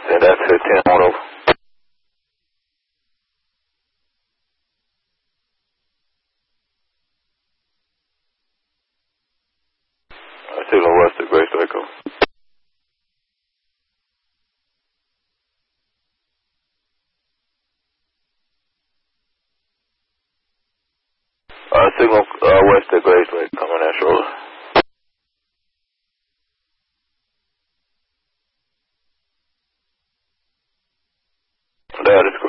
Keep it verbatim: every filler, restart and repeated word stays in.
Send that fifteen one over. Uh, signal west of Grace Echo. Uh, signal uh, west of Grace Lake, coming at shoulder. That is